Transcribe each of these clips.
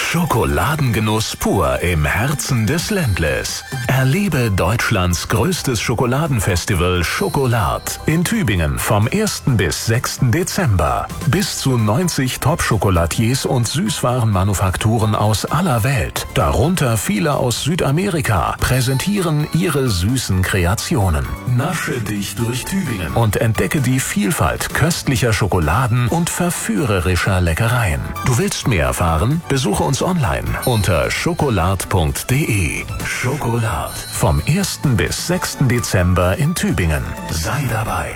Schokoladengenuss pur im Herzen des Ländles. Erlebe Deutschlands größtes Schokoladenfestival Schokolad in Tübingen vom 1. bis 6. Dezember. Bis zu 90 Top-Schokolatiers und Süßwarenmanufakturen aus aller Welt, darunter viele aus Südamerika, präsentieren ihre süßen Kreationen. Nasche dich durch Tübingen und entdecke die Vielfalt köstlicher Schokoladen und verführerischer Leckereien. Du willst mehr erfahren? Besuche uns online unter schokolad.de. Schokolad vom 1. bis 6. Dezember in Tübingen. Sei dabei.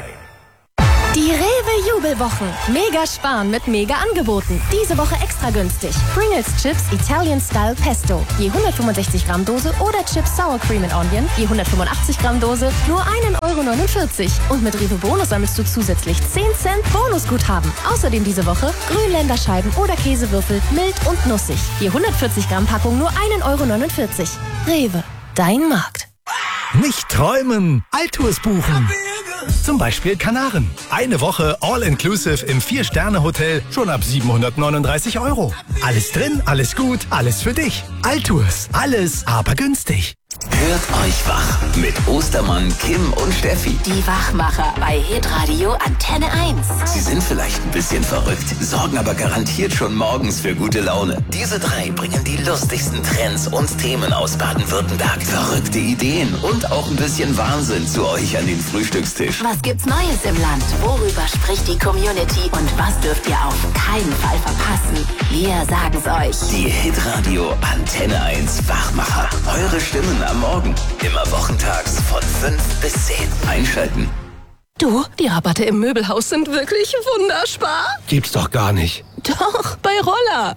Die Rewe-Jubelwochen. Mega sparen mit Mega-Angeboten. Diese Woche extra günstig. Pringles Chips Italian Style Pesto. Je 165 Gramm Dose oder Chips Sour Cream and Onion. Je 185 Gramm Dose. Nur 1,49 €. Und mit Rewe Bonus sammelst du zusätzlich 10 Cent Bonusguthaben. Außerdem diese Woche Grünländerscheiben oder Käsewürfel mild und nussig. Je 140 Gramm Packung nur 1,49 €. Rewe. Dein Markt. Nicht träumen, Altours buchen. Zum Beispiel Kanaren. Eine Woche All-Inclusive im 4-Sterne-Hotel schon ab 739 €. Alles drin, alles gut, alles für dich. Altours, alles aber günstig. Hört euch wach mit Ostermann, Kim und Steffi. Die Wachmacher bei Hitradio Antenne 1. Sie sind vielleicht ein bisschen verrückt, sorgen aber garantiert schon morgens für gute Laune. Diese drei bringen die lustigsten Trends und Themen aus Baden-Württemberg. Verrückte Ideen und auch ein bisschen Wahnsinn zu euch an den Frühstückstisch. Was gibt's Neues im Land? Worüber spricht die Community? Und was dürft ihr auf keinen Fall verpassen? Wir sagen's euch. Die Hitradio Antenne 1 Wachmacher. Eure Stimmen am Morgen. Immer wochentags von 5 bis 10. Einschalten. Du, die Rabatte im Möbelhaus sind wirklich wunderspar. Gibt's doch gar nicht. Doch, bei Roller.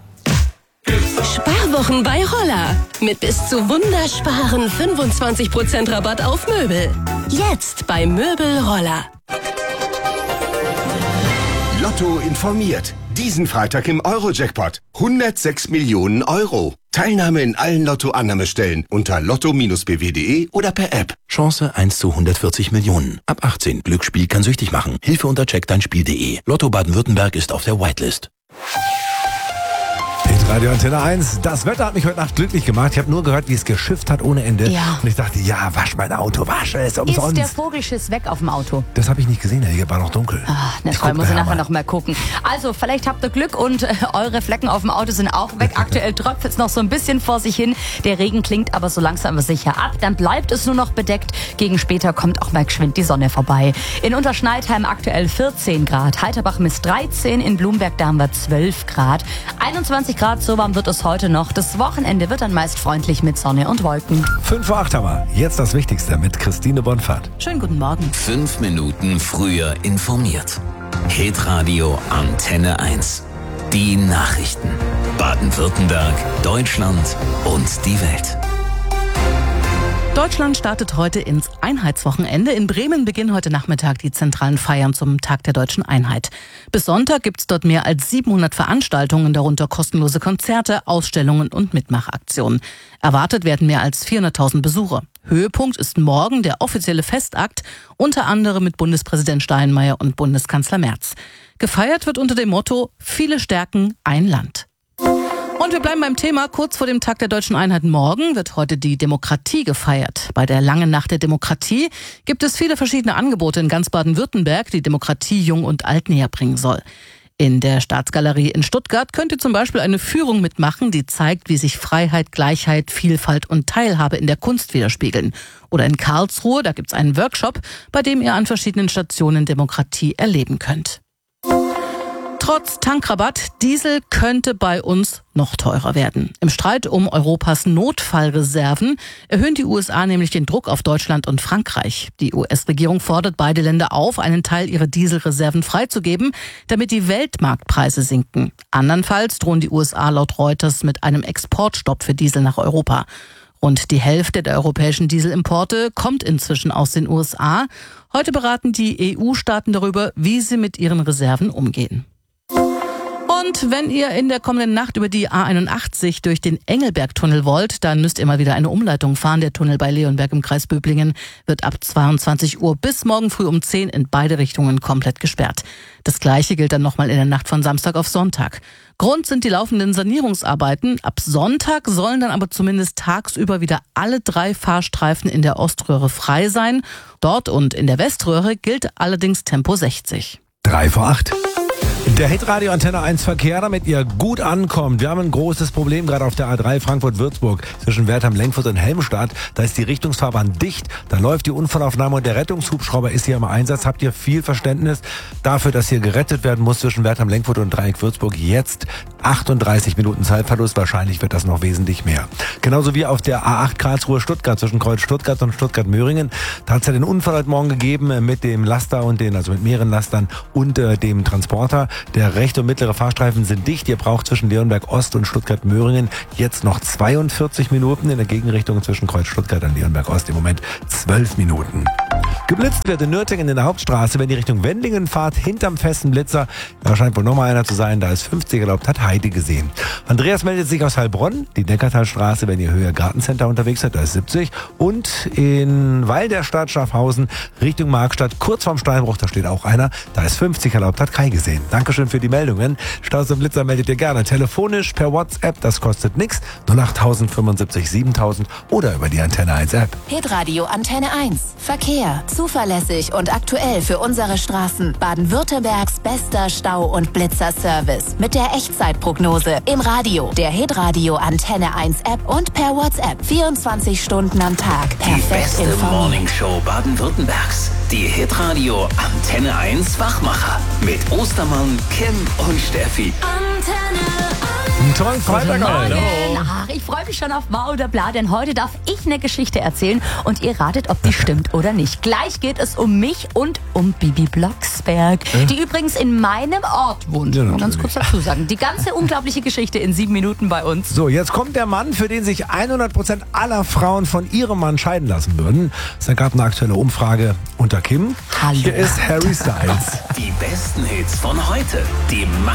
Sparwochen bei Roller. Mit bis zu wundersparen 25% Rabatt auf Möbel. Jetzt bei Möbel Roller. Lotto informiert. Diesen Freitag im Euro-Jackpot. 106 Millionen €. Teilnahme in allen Lotto-Annahmestellen unter lotto-bw.de oder per App. Chance 1 zu 140 Millionen. Ab 18. Glücksspiel kann süchtig machen. Hilfe unter checkdeinspiel.de. Lotto Baden-Württemberg ist auf der Whitelist. Radio Antenne 1. Das Wetter hat mich heute Nacht glücklich gemacht. Ich habe nur gehört, wie es geschifft hat ohne Ende. Ja. Und ich dachte, ja, wasch mein Auto, wasche es umsonst. Ist der Vogelschiss weg auf dem Auto? Das habe ich nicht gesehen, hier war noch dunkel. Na toll, muss ich nachher noch mal gucken. Also, vielleicht habt ihr Glück und eure Flecken auf dem Auto sind auch weg. Aktuell tröpft es noch so ein bisschen vor sich hin. Der Regen klingt aber so langsam aber sicher ab. Dann bleibt es nur noch bedeckt. Gegen später kommt auch mal geschwind die Sonne vorbei. In Unterschneidheim aktuell 14 Grad. Heiterbach misst 13. In Blumberg, da haben wir 12 Grad. 21 Grad, so warm wird es heute noch. Das Wochenende wird dann meist freundlich mit Sonne und Wolken. 5:08 haben wir. Jetzt das Wichtigste mit Christine Bonfahrt. Schönen guten Morgen. 5 Minuten früher informiert. Hitradio Antenne 1. Die Nachrichten. Baden-Württemberg, Deutschland und die Welt. Deutschland startet heute ins Einheitswochenende. In Bremen beginnen heute Nachmittag die zentralen Feiern zum Tag der Deutschen Einheit. Bis Sonntag gibt es dort mehr als 700 Veranstaltungen, darunter kostenlose Konzerte, Ausstellungen und Mitmachaktionen. Erwartet werden mehr als 400.000 Besucher. Höhepunkt ist morgen der offizielle Festakt, unter anderem mit Bundespräsident Steinmeier und Bundeskanzler Merz. Gefeiert wird unter dem Motto: Viele Stärken, ein Land. Und wir bleiben beim Thema. Kurz vor dem Tag der Deutschen Einheit morgen wird heute die Demokratie gefeiert. Bei der Langen Nacht der Demokratie gibt es viele verschiedene Angebote in ganz Baden-Württemberg, die Demokratie jung und alt näher bringen soll. In der Staatsgalerie in Stuttgart könnt ihr zum Beispiel eine Führung mitmachen, die zeigt, wie sich Freiheit, Gleichheit, Vielfalt und Teilhabe in der Kunst widerspiegeln. Oder in Karlsruhe, da gibt's einen Workshop, bei dem ihr an verschiedenen Stationen Demokratie erleben könnt. Trotz Tankrabatt, Diesel könnte bei uns noch teurer werden. Im Streit um Europas Notfallreserven erhöhen die USA nämlich den Druck auf Deutschland und Frankreich. Die US-Regierung fordert beide Länder auf, einen Teil ihrer Dieselreserven freizugeben, damit die Weltmarktpreise sinken. Andernfalls drohen die USA laut Reuters mit einem Exportstopp für Diesel nach Europa. Rund die Hälfte der europäischen Dieselimporte kommt inzwischen aus den USA. Heute beraten die EU-Staaten darüber, wie sie mit ihren Reserven umgehen. Und wenn ihr in der kommenden Nacht über die A81 durch den Engelbergtunnel wollt, dann müsst ihr mal wieder eine Umleitung fahren. Der Tunnel bei Leonberg im Kreis Böblingen wird ab 22 Uhr bis morgen früh um 10 in beide Richtungen komplett gesperrt. Das Gleiche gilt dann nochmal in der Nacht von Samstag auf Sonntag. Grund sind die laufenden Sanierungsarbeiten. Ab Sonntag sollen dann aber zumindest tagsüber wieder alle 3 Fahrstreifen in der Oströhre frei sein. Dort und in der Weströhre gilt allerdings Tempo 60. 7:03. Der Hitradio Antenne 1 Verkehr, damit ihr gut ankommt. Wir haben ein großes Problem gerade auf der A3 Frankfurt-Würzburg zwischen Wertheim-Lenkfurt und Helmstadt. Da ist die Richtungsfahrbahn dicht. Da läuft die Unfallaufnahme und der Rettungshubschrauber ist hier im Einsatz. Habt ihr viel Verständnis dafür, dass hier gerettet werden muss zwischen Wertheim-Lenkfurt und Dreieck Würzburg? Jetzt 38 Minuten Zeitverlust. Wahrscheinlich wird das noch wesentlich mehr. Genauso wie auf der A8 Karlsruhe-Stuttgart zwischen Kreuz Stuttgart und Stuttgart-Möhringen. Da hat es ja den Unfall heute Morgen gegeben mit dem Laster und mit mehreren Lastern und dem Transporter. Der rechte und mittlere Fahrstreifen sind dicht. Ihr braucht zwischen Leonberg Ost und Stuttgart-Möhringen jetzt noch 42 Minuten. In der Gegenrichtung zwischen Kreuz Stuttgart und Leonberg Ost im Moment 12 Minuten. Geblitzt wird in Nürtingen in der Hauptstraße, wenn ihr Richtung Wendlingen fahrt, hinterm festen Blitzer. Da scheint wohl nochmal einer zu sein, da ist 50 erlaubt, hat Heidi gesehen. Andreas meldet sich aus Heilbronn, die Neckartalstraße, wenn ihr Höhe Gartencenter unterwegs seid, da ist 70. Und in Weil der Stadt Schaffhausen Richtung Markstadt, kurz vorm Steinbruch, da steht auch einer, da ist 50 erlaubt, hat Kai gesehen. Dankeschön für die Meldungen. Staus und Blitzer meldet ihr gerne telefonisch per WhatsApp, das kostet nichts. 08000 75 7000 oder über die Antenne 1 App. Hitradio Antenne 1. Verkehr. Zuverlässig und aktuell für unsere Straßen. Baden-Württembergs bester Stau- und Blitzerservice. Mit der Echtzeitprognose. Im Radio, der Hitradio Antenne 1 App und per WhatsApp. 24 Stunden am Tag. Die beste Morningshow Baden-Württembergs. Die Hitradio Antenne 1 Wachmacher. Mit Ostermann, Kim und Steffi. Einen tollen Freitag. Hallo. Ach, ich freue mich schon auf Wow oder Bla, denn heute darf ich eine Geschichte erzählen und ihr ratet, ob die stimmt oder nicht. Gleich geht es um mich und um Bibi Blocksberg, die übrigens in meinem Ort wohnt. Ja, Mal ganz kurz dazu sagen. Die ganze unglaubliche Geschichte in 7 Minuten bei uns. So, jetzt kommt der Mann, für den sich 100% aller Frauen von ihrem Mann scheiden lassen würden. Es gab eine aktuelle Umfrage unter Kim. Hallo. Hier ist Harry Styles. Die besten Hits von heute. Die